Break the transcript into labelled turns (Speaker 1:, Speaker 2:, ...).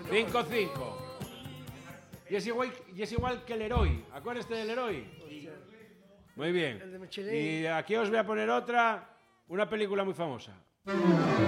Speaker 1: 5-5. Y es igual que el Leroy. ¿Acuérdate del Leroy? Muy bien.
Speaker 2: El de Michelin.
Speaker 1: Y aquí os voy a poner una película muy famosa.